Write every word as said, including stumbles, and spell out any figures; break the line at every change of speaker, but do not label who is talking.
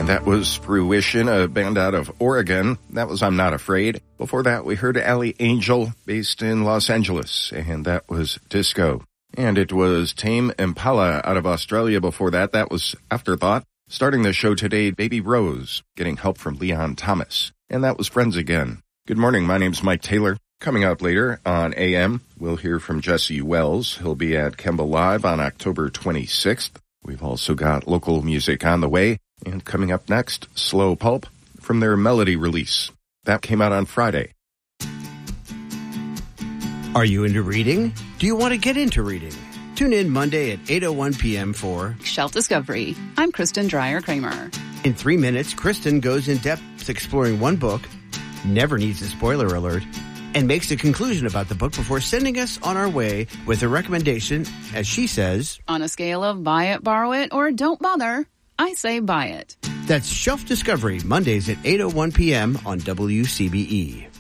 And that was Fruition, a band out of Oregon. That was I'm Not Afraid. Before that, we heard Alley Angel, based in Los Angeles, and that was Disco. And it was Tame Impala out of Australia before that. That was Afterthought. Starting the show today, Baby Rose, getting help from Leon Thomas. And that was Friends Again. Good morning, my name's Mike Taylor. Coming up later on A M, we'll hear from Jesse Wells. He'll be at Kemba Live on October twenty-sixth. We've also got local music on the way. And coming up next, Slow Pulp from their Melody release. That came out on Friday.
Are you into reading? Do you want to get into reading? Tune in Monday at eight oh one p.m. for
Shelf Discovery. I'm Kristen Dreyer-Kramer.
In three minutes, Kristen goes in depth exploring one book, never needs a spoiler alert, and makes a conclusion about the book before sending us on our way with a recommendation, as she says,
on a scale of buy it, borrow it, or don't bother, I say buy it.
That's Shelf Discovery, Mondays at eight oh one p.m. on W C B E.